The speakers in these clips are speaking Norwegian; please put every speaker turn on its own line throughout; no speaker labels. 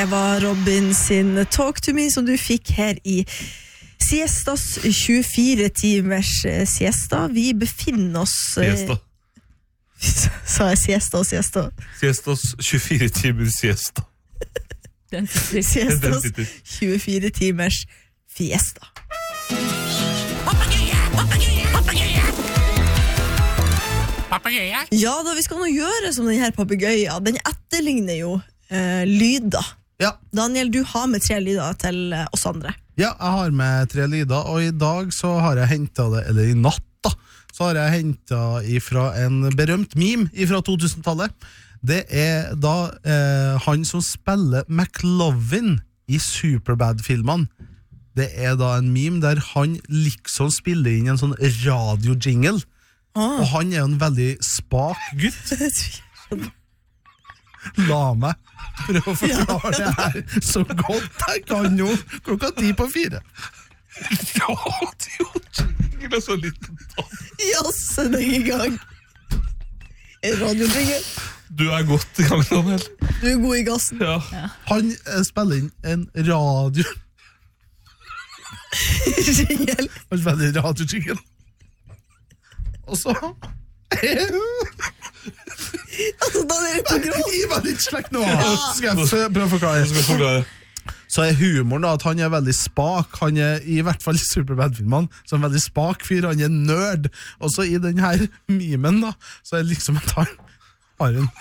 Det var Robin sin Talk to Me som du fikk her i Siestas 24 timers siesta. Vi befinner oss
Siesta.
Sa jeg siesta og siesta?
Siestas 24 timer siesta.
Siestas 24 timers fiesta. Ja da, vi skal nå gjøre som denne papegøya. Den etterligner jo lyder.
Ja.
Daniel, du har med 3 lyder til oss andre.
Ja, jeg har med 3 lyder, og i dag så har jeg hentet det, eller i natt da, så har jeg hentet ifra en berømt meme ifra 2000-tallet. Det er da han som spiller McLovin i Superbad-filmene. Det er da en meme der han liksom spiller inn en sånn radio-jingle. Og han er jo en veldig spak gutt. La meg prøve å forklare det her så godt jeg kan nå. 3:10.
Radio-jingle er så liten tann.
Jasse, den i gang. Radio-jingle.
Du er godt i gang, Daniel.
Du er god i gassen.
Ja.
Han spiller inn en radio.
Jingle.
Han spiller inn radio-jingle. Og så
Altså, da er det på grunn.
Gi meg litt slekk nå. Skal jeg prøve å forklare? Så er humoren da at han er veldig spak. Han er i hvert fall i Superbad-filmene så en veldig spak fyr. Han er nerd. Og så i den her memen da, så er det liksom at han har en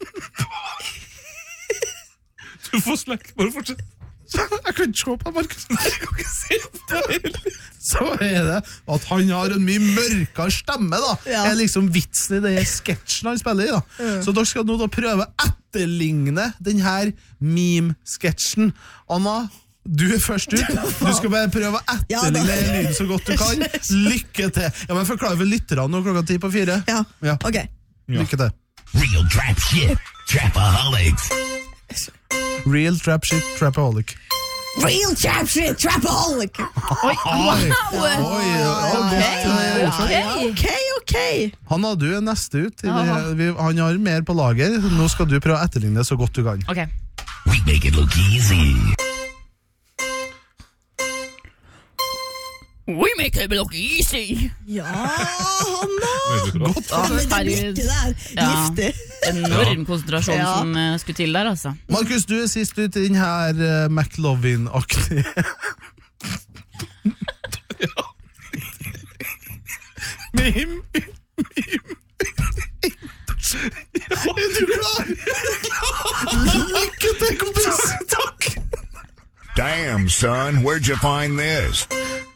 Du får slekk, bare fortsett.
Jeg kan ikke se på Markus.
Jeg kan ikke se på det.
Så er det at han har en mye mørkere stemme da.
Ja.
Er liksom vitsen i den sketsjen han spiller i da. Så dere skal nå da prøve å etterligne den her meme-sketsjen. Anna, du er først ut. Du skal bare prøve å etterligne lyden så godt du kan. Lykke til. Ja, men forklare for lytterne nå 3:10.
Ja, ok.
Lykke til.
Real trap shit, trapaholics.
Real trap shit, trapaholic.
Real trap shit, trapaholic. Ok.
Hanna, du er neste ut. Han har mer på lager. Nå skal du prøve å etterligne det så godt du kan.
Ok.
We make it look easy.
We make it look easy.
Ja, Hanna.
Godt.
Men det blikket der, giftig.
Enorm konsentrasjon som skulle til der, altså.
Markus, du er sist ut i den her McLovin-aktige. Mim. Er du klar? Lykke til, kompis. Takk.
Damn, son, where'd you find this?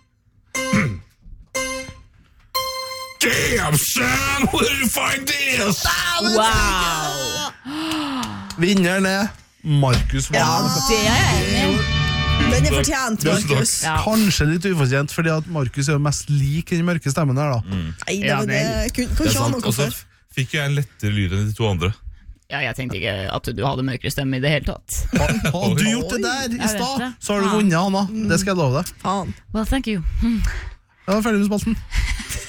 Damn, son, where did you find this?
Wow.
Vinneren er Markus Vann.
Det er jeg enig i.
Den er fortjent, Markus.
Ja.
Kanskje litt ufortjent, fordi at Markus er jo mest lik den mørke stemmen her da.
Nei, det kan ikke ha noe
Og så
for.
fikk jeg en lettere lyd enn de 2 andre.
Ja, jeg tenkte ikke at du hadde mørkere stemme i det hele tatt.
Har du gjort det der i
Jeg vet
stad,
det.
så har du vunnet, Hanna. Det skal jeg love deg.
Faen.
Well, thank you.
Jeg var ferdig med spalten.